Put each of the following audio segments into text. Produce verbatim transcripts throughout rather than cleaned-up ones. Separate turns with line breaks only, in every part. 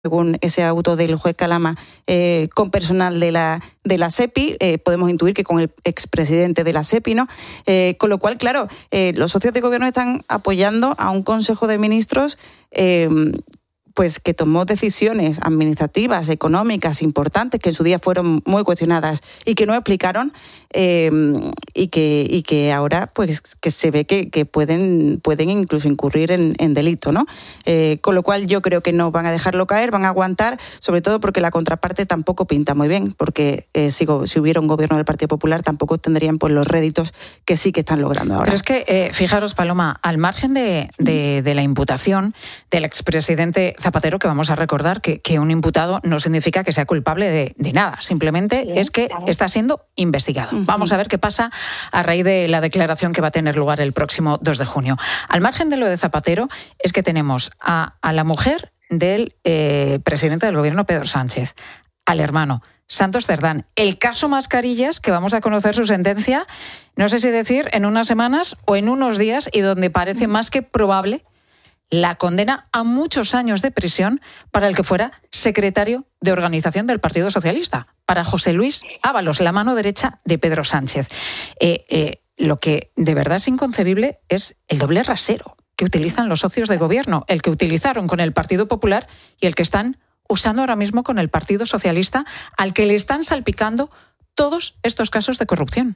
según ese auto del juez Calama, eh, con personal de la, de la SEPI, eh, podemos intuir que con el expresidente de la SEPI, ¿no? Eh, con lo cual, claro, eh, los socios de gobierno están apoyando a un Consejo de Ministros eh, pues que tomó decisiones administrativas, económicas, importantes, que en su día fueron muy cuestionadas y que no explicaron, eh, y que y que ahora pues que se ve que, que pueden pueden incluso incurrir en, en delito, ¿no? Eh, con lo cual yo creo que no van a dejarlo caer, van a aguantar, sobre todo porque la contraparte tampoco pinta muy bien, porque eh, si, si hubiera un gobierno del Partido Popular tampoco tendrían pues los réditos que sí que están logrando ahora.
Pero es que, eh, fijaros, Paloma, al margen de, de, de la imputación del expresidente Zapatero, que vamos a recordar que, que un imputado no significa que sea culpable de, de nada, simplemente sí, es que claro. está siendo investigado. Uh-huh. Vamos a ver qué pasa a raíz de la declaración que va a tener lugar el próximo dos de junio. Al margen de lo de Zapatero, es que tenemos a, a la mujer del eh, presidente del gobierno, Pedro Sánchez, al hermano Santos Cerdán, el caso Mascarillas, que vamos a conocer su sentencia, no sé si decir en unas semanas o en unos días, y donde parece más que probable la condena a muchos años de prisión para el que fuera secretario de organización del Partido Socialista, para José Luis Ábalos, la mano derecha de Pedro Sánchez. Eh, eh, lo que de verdad es inconcebible es el doble rasero que utilizan los socios de gobierno, el que utilizaron con el Partido Popular y el que están usando ahora mismo con el Partido Socialista, al que le están salpicando todos estos casos de corrupción.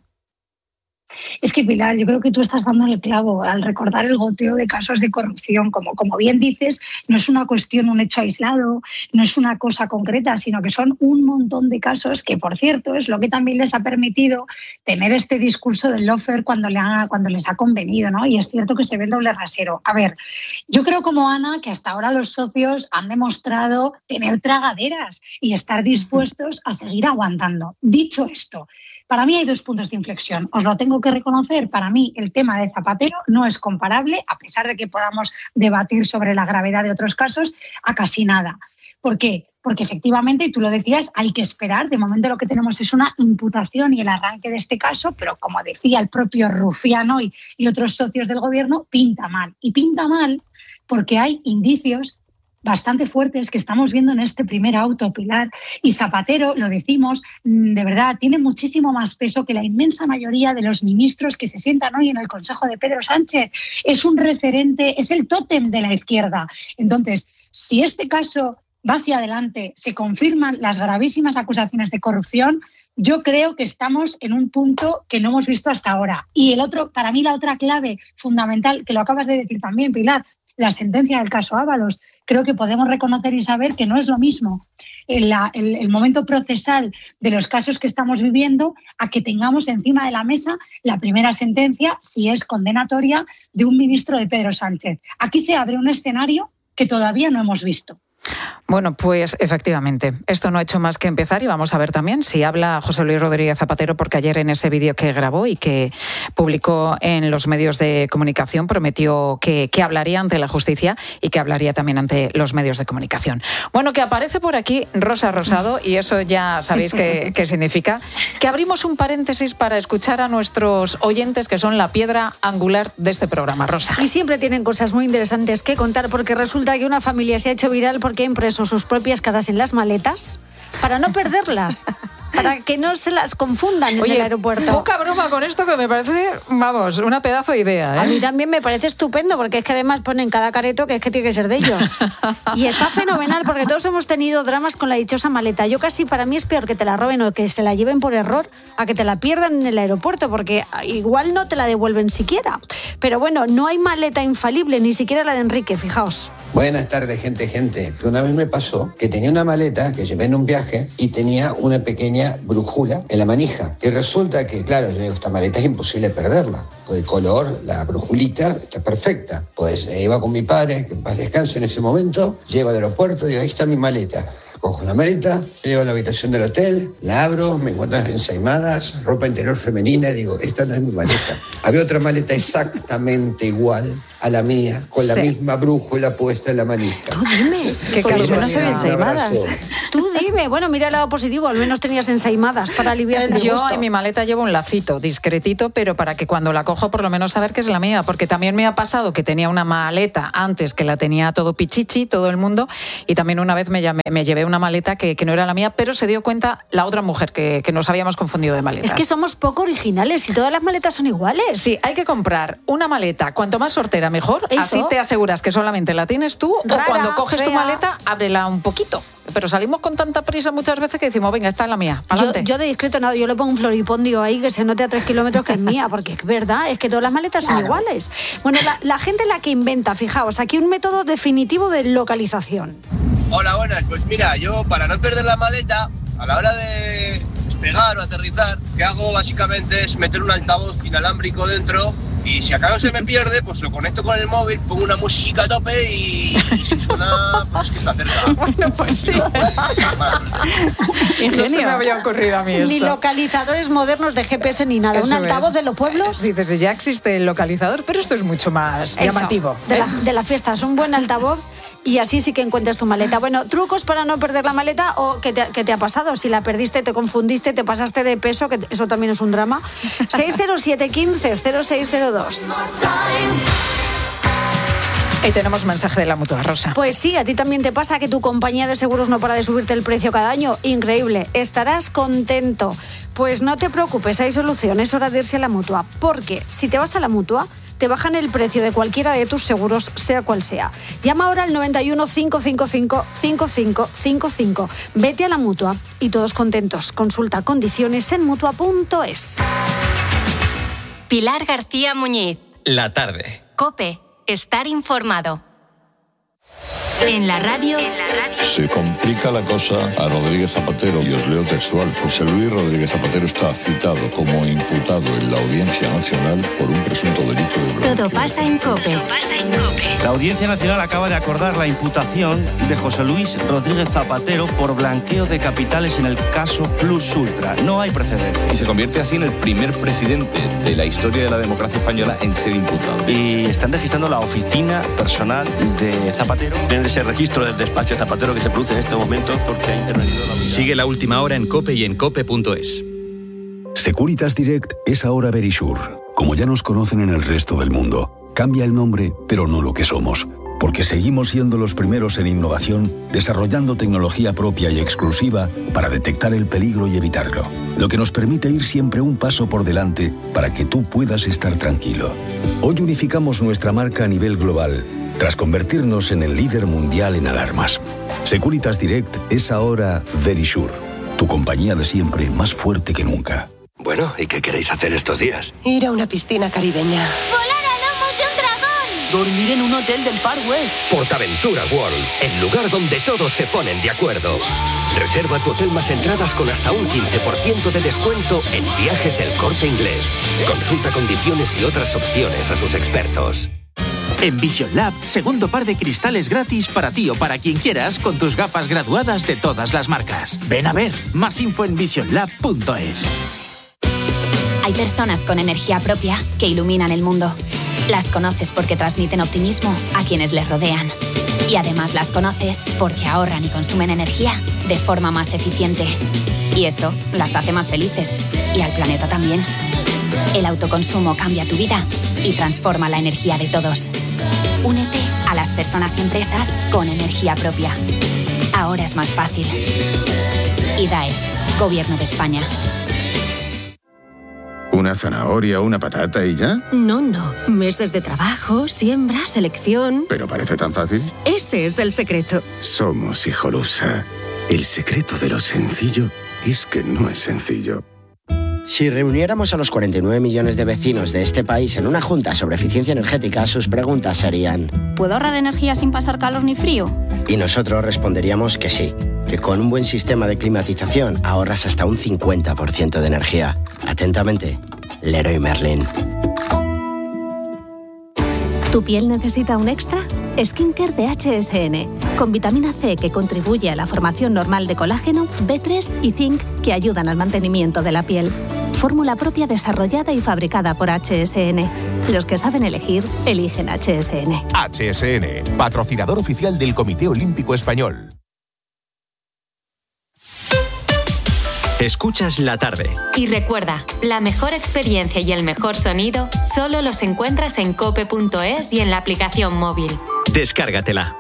Es que, Pilar, yo creo que tú estás dando el clavo al recordar el goteo de casos de corrupción. Como, como bien dices, no es una cuestión, un hecho aislado, no es una cosa concreta, sino que son un montón de casos que, por cierto, es lo que también les ha permitido tener este discurso del lawfare cuando, le ha, cuando les ha convenido, ¿no? Y es cierto que se ve el doble rasero. A ver, yo creo como Ana que hasta ahora los socios han demostrado tener tragaderas y estar dispuestos a seguir aguantando. Dicho esto, para mí hay dos puntos de inflexión. Os lo tengo que reconocer. Para mí el tema de Zapatero no es comparable, a pesar de que podamos debatir sobre la gravedad de otros casos, a casi nada. ¿Por qué? Porque efectivamente, y tú lo decías, hay que esperar. De momento lo que tenemos es una imputación y el arranque de este caso, pero como decía el propio Rufián y, y otros socios del gobierno, pinta mal. Y pinta mal porque hay indicios bastante fuertes que estamos viendo en este primer auto, Pilar. Y Zapatero, lo decimos, de verdad, tiene muchísimo más peso que la inmensa mayoría de los ministros que se sientan hoy en el Consejo de Pedro Sánchez. Es un referente, es el tótem de la izquierda. Entonces, si este caso va hacia adelante, se confirman las gravísimas acusaciones de corrupción, yo creo que estamos en un punto que no hemos visto hasta ahora. Y el otro, para mí la otra clave fundamental, que lo acabas de decir también, Pilar, la sentencia del caso Ábalos. Creo que podemos reconocer y saber que no es lo mismo el, el, el momento procesal de los casos que estamos viviendo a que tengamos encima de la mesa la primera sentencia, si es condenatoria, de un ministro de Pedro Sánchez. Aquí se abre un escenario que todavía no hemos visto.
Bueno, pues efectivamente, esto no ha hecho más que empezar y vamos a ver también si habla José Luis Rodríguez Zapatero, porque ayer en ese vídeo que grabó y que publicó en los medios de comunicación prometió que, que hablaría ante la justicia y que hablaría también ante los medios de comunicación. Bueno, que aparece por aquí Rosa Rosado, y eso ya sabéis qué, qué significa, que abrimos un paréntesis para escuchar a nuestros oyentes, que son la piedra angular de este programa. Rosa.
Y siempre tienen cosas muy interesantes que contar, porque resulta que una familia se ha hecho viral porque ha impreso sus propias caras en las maletas para no perderlas, para que no se las confundan.
Oye,
en el aeropuerto.
Poca broma con esto, que me parece, vamos, una pedazo de idea, ¿eh?
A mí también me parece estupendo, porque es que además ponen cada careto que es que tiene que ser de ellos. Y está fenomenal, porque todos hemos tenido dramas con la dichosa maleta. Yo casi, para mí es peor que te la roben o que se la lleven por error a que te la pierdan en el aeropuerto, porque igual no te la devuelven siquiera. Pero bueno, no hay maleta infalible, ni siquiera la de Enrique, fijaos.
Buenas tardes, gente, gente. Una vez me pasó que tenía una maleta que llevé en un viaje y tenía una pequeña brújula en la manija. Y resulta que, claro, yo digo, esta maleta es imposible perderla. Con el color, la brujulita está perfecta. Pues eh, iba con mi padre, que en paz descanse en ese momento, llego al aeropuerto y digo, ahí está mi maleta. Cojo la maleta, llego a la habitación del hotel, la abro, me encuentro ensaimadas, ropa interior femenina, y digo, esta no es mi maleta. Había otra maleta exactamente igual a la mía, con la sí. misma brújula puesta en la manija.
Tú dime.
¿Qué caso no se ensaimadas?
Tú dime. Bueno, mira el lado positivo, al menos tenías ensaimadas para aliviar el disgusto.
Yo en mi maleta llevo un lacito discretito, pero para que cuando la cojo por lo menos saber que es la mía, porque también me ha pasado que tenía una maleta antes que la tenía todo pichichi, todo el mundo, y también una vez me, llamé, me llevé una maleta que, que no era la mía, pero se dio cuenta la otra mujer que, que nos habíamos confundido de maletas.
Es que somos poco originales y todas las maletas son iguales.
Sí, hay que comprar una maleta, cuanto más sortera mejor, ¿eso? Así te aseguras que solamente la tienes tú. Rara, o cuando coges fea. tu maleta, ábrela un poquito. Pero salimos con tanta prisa muchas veces que decimos, venga, esta es la mía, pa'lante.
Yo, yo de discreto nada, yo le pongo un floripondio ahí que se note a tres kilómetros que es mía, porque es verdad, es que todas las maletas claro. son iguales. Bueno, la, la gente la que inventa, fijaos, aquí un método definitivo de localización.
Hola, buenas, pues mira, yo para no perder la maleta, a la hora de despegar o aterrizar, lo que hago básicamente es meter un altavoz inalámbrico dentro. Y si acaso se me pierde, pues lo conecto con el móvil, pongo una música a tope y, y si suena, pues es que está cerca.
Bueno, pues sí. Ingenio. No se me había ocurrido a mí esto.
Ni localizadores modernos de G P S ni nada. Eso un altavoz es. de los pueblos.
Sí, desde ya existe el localizador, pero esto es mucho más Eso, llamativo.
De, ¿eh? la, de la fiesta, es un buen altavoz y así sí que encuentras tu maleta. Bueno, trucos para no perder la maleta o ¿qué te, qué te ha pasado? Si la perdiste, te confundiste, te pasaste de peso, que eso también es un drama. seis cero siete, quince, cero seis cero dos.
Y tenemos mensaje de la Mutua, Rosa.
Pues sí, a ti también te pasa que tu compañía de seguros no para de subirte el precio cada año. Increíble, estarás contento. Pues no te preocupes, hay solución, es hora de irse a la Mutua. Porque si te vas a la Mutua, te bajan el precio de cualquiera de tus seguros, sea cual sea. Llama ahora al noventa y uno, cinco cinco cinco, cinco cinco cinco cinco. Vete a la Mutua y todos contentos. Consulta condiciones en mutua punto es.
Pilar García Muñiz.
La tarde.
COPE. Estar informado. En la radio.
Se complica la cosa a Rodríguez Zapatero y os leo textual. José Luis Rodríguez Zapatero está citado como imputado en la Audiencia Nacional por un presunto delito de blanqueo.
Todo pasa en COPE. Todo pasa en COPE.
La Audiencia Nacional acaba de acordar la imputación de José Luis Rodríguez Zapatero por blanqueo de capitales en el caso Plus Ultra. No hay precedente.
Y se convierte así en el primer presidente de la historia de la democracia española en ser imputado.
Y están registrando la oficina personal de Zapatero.
En ese registro del despacho de Zapatero que se produce en este momento porque ha intervenido la unidad.
Sigue la última hora en COPE y en cope punto es.
Securitas Direct es ahora Verisure. Como ya nos conocen en el resto del mundo, cambia el nombre, pero no lo que somos. Porque seguimos siendo los primeros en innovación, desarrollando tecnología propia y exclusiva para detectar el peligro y evitarlo. Lo que nos permite ir siempre un paso por delante para que tú puedas estar tranquilo. Hoy unificamos nuestra marca a nivel global, tras convertirnos en el líder mundial en alarmas. Securitas Direct es ahora Verisure, tu compañía de siempre más fuerte que nunca.
Bueno, ¿y qué queréis hacer estos días?
Ir a una piscina caribeña.
¡Volar a lomos de un dragón!
Dormir en un hotel del Far West.
Portaventura World, el lugar donde todos se ponen de acuerdo. Reserva tu hotel más entradas con hasta un quince por ciento de descuento en Viajes El Corte Inglés. Consulta condiciones y otras opciones a sus expertos.
En Vision Lab, segundo par de cristales gratis para ti o para quien quieras con tus gafas graduadas de todas las marcas. Ven a ver, más info en vision lab punto es.
Hay personas con energía propia que iluminan el mundo. Las conoces porque transmiten optimismo a quienes les rodean. Y además las conoces porque ahorran y consumen energía de forma más eficiente. Y eso las hace más felices. Y al planeta también. El autoconsumo cambia tu vida y transforma la energía de todos. Únete a las personas y empresas con energía propia. Ahora es más fácil. I D A E, Gobierno de España.
¿Una zanahoria o una patata y ya?
No, no. Meses de trabajo, siembra, selección...
¿Pero parece tan fácil?
Ese es el secreto.
Somos Hijolusa. El secreto de lo sencillo es que no es sencillo.
Si reuniéramos a los cuarenta y nueve millones de vecinos de este país en una junta sobre eficiencia energética, sus preguntas serían...
¿Puedo ahorrar energía sin pasar calor ni frío?
Y nosotros responderíamos que sí, que con un buen sistema de climatización ahorras hasta un cincuenta por ciento de energía. Atentamente, Leroy Merlin.
¿Tu piel necesita un extra? Skincare de H S N, con vitamina C que contribuye a la formación normal de colágeno, B tres y zinc que ayudan al mantenimiento de la piel. Fórmula propia desarrollada y fabricada por H S N. Los que saben elegir, eligen H S N.
H S N, patrocinador oficial del Comité Olímpico Español.
Escuchas la tarde.
Y recuerda, la mejor experiencia y el mejor sonido solo los encuentras en cope punto es y en la aplicación móvil.
Descárgatela.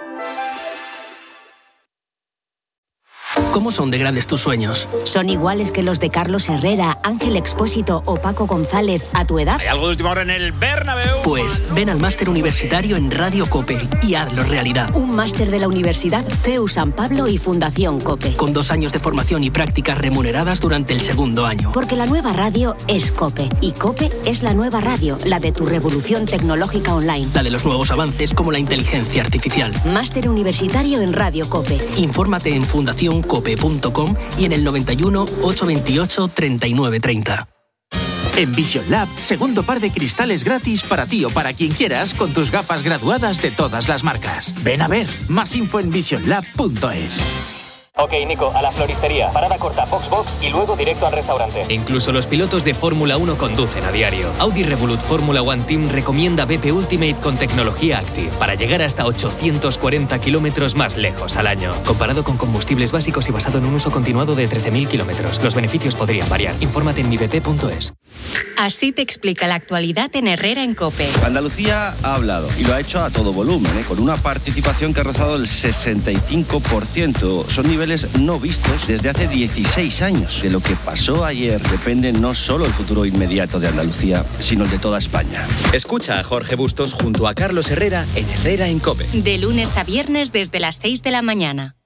¿Cómo son de grandes tus sueños?
¿Son iguales que los de Carlos Herrera, Ángel Expósito o Paco González a tu edad?
¿Hay algo de última hora en el Bernabéu?
Pues ven al máster universitario en Radio COPE y hazlo realidad.
Un máster de la Universidad C E U San Pablo y Fundación COPE.
Con dos años de formación y prácticas remuneradas durante el segundo año.
Porque la nueva radio es COPE. Y COPE es la nueva radio, la de tu revolución tecnológica online.
La de los nuevos avances como la inteligencia artificial.
Máster universitario en Radio COPE.
Infórmate en fundación cope punto com y en el noventa y uno, ochocientos veintiocho, treinta y nueve treinta.
En Vision Lab, segundo par de cristales gratis para ti o para quien quieras con tus gafas graduadas de todas las marcas. Ven a ver, más info en vision lab punto es.
Ok, Nico, a la floristería. Parada corta, Foxbox y luego directo al restaurante.
Incluso los pilotos de Fórmula uno conducen a diario. Audi Revolut Fórmula One Team recomienda B P Ultimate con tecnología Active para llegar hasta ochocientos cuarenta kilómetros más lejos al año. Comparado con combustibles básicos y basado en un uso continuado de trece mil kilómetros. Los beneficios podrían variar. Infórmate en mi b p punto es.
Así te explica la actualidad en Herrera en COPE.
Andalucía ha hablado y lo ha hecho a todo volumen, ¿eh? Con una participación que ha rozado el sesenta y cinco por ciento. Son niveles no vistos desde hace dieciséis años. De lo que pasó ayer depende no solo el futuro inmediato de Andalucía, sino el de toda España.
Escucha a Jorge Bustos junto a Carlos Herrera en Herrera en COPE.
De lunes a viernes desde las seis de la mañana.